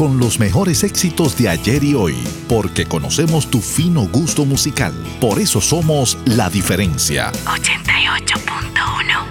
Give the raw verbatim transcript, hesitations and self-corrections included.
con los mejores éxitos de ayer y hoy, porque conocemos tu fino gusto musical. Por eso somos La Diferencia. ochenta y ocho punto uno